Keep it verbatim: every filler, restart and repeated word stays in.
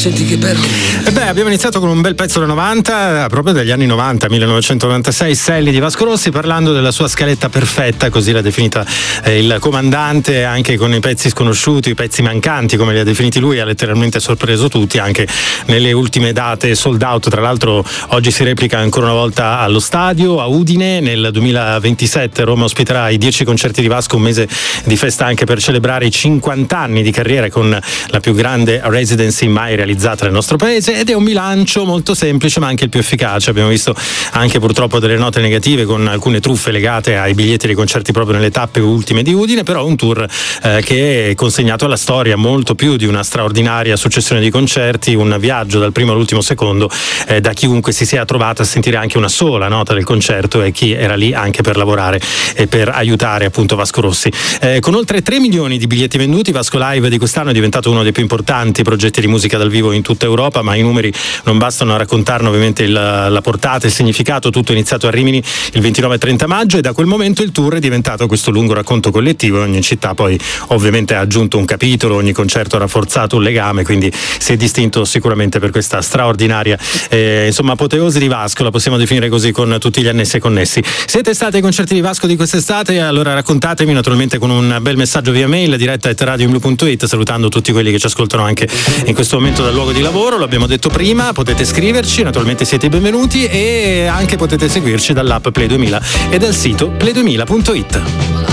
senti che bello. E beh, abbiamo iniziato con un bel pezzo da novanta, proprio dagli anni novanta, millenovecentonovantasei, Sally di Vasco Rossi, parlando della sua scaletta perfetta, così l'ha definita eh, il comandante, anche con i pezzi sconosciuti, i pezzi mancanti, come li ha definiti lui, ha letteralmente sorpreso tutti, anche nelle ultime date sold out. Tra l'altro oggi si replica ancora una volta allo stadio, a Udine, nel duemilaventisette Roma ospiterà i dieci concerti di Vasco, un mese di festa anche per celebrare i cinquanta anni di carriera, con la più grande residency mai realizzata nel nostro paese, ed è un bilancio molto semplice ma anche il più efficace. Abbiamo visto anche purtroppo delle note negative con alcune truffe legate ai biglietti dei concerti proprio nelle tappe ultime di Udine, però un tour eh, che è consegnato alla storia, molto più di una straordinaria successione di concerti, un viaggio dal primo all'ultimo secondo eh, da chiunque si sia trovato a sentire anche una sola nota del concerto e chi era lì anche per lavorare e per aiutare appunto Vasco Rossi. Eh, con oltre tre milioni di biglietti venduti, Vasco Live di quest'anno è diventato uno dei più importanti progetti di musica dal vivo in tutta Europa, ma i numeri non bastano a raccontarne ovviamente il, la portata, il significato. Tutto è iniziato a Rimini il ventinove e trenta maggio e da quel momento il tour è diventato questo lungo racconto collettivo, e ogni città poi ovviamente ha aggiunto un capitolo, ogni concerto ha rafforzato un legame, quindi si è distinto sicuramente per questa straordinaria eh, insomma apoteosi di Vasco, la possiamo definire così, con tutti gli annessi e connessi. Siete stati ai concerti di Vasco di quest'estate? Allora raccontatemi, naturalmente con un bel messaggio via mail, diretta at radioimblu punto it, salutando tutti quelli che ci ascoltano anche in questo momento dal luogo di lavoro. Lo abbiamo detto prima, potete scriverci, naturalmente siete benvenuti, e anche potete seguirci dall'app Play duemila e dal sito play duemila punto it.